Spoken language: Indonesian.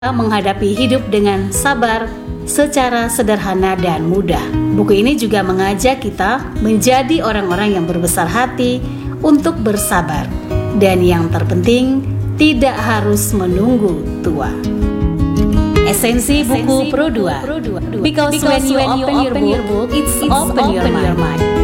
menghadapi hidup dengan sabar secara sederhana dan mudah. Buku ini juga mengajak kita menjadi orang-orang yang berbesar hati untuk bersabar, dan yang terpenting tidak harus menunggu tua. Esensi buku Pro 2, because when you open your book, it's open your mind.